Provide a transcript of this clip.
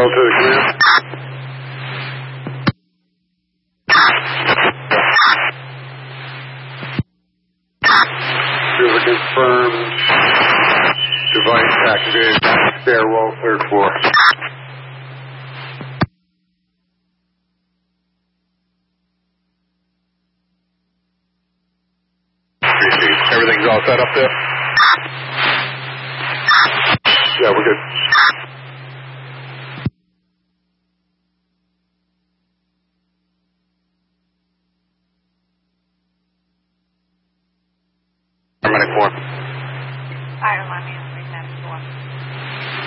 to the clear. River confirmed. Device activated. Stairwell, third floor. Everything's all set up there? Yeah, we're good.